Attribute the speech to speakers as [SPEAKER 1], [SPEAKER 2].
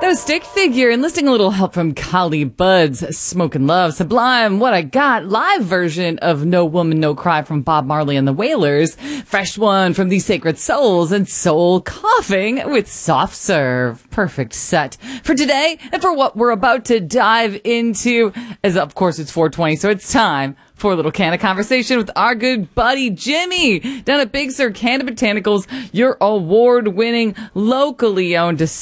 [SPEAKER 1] That was Stick Figure, enlisting a little help from Collie Budd's Smokin' Love. Sublime, What I Got, live version of No Woman, No Cry from Bob Marley and the Wailers. Fresh one from The Sacred Souls and Soul Coughing with Soft Serve. Perfect set for today and for what we're about to dive into. As of course it's 420, so it's time for a little can of conversation with our good buddy Jimmy down at Big Sur Canada Botanicals, your award-winning, locally owned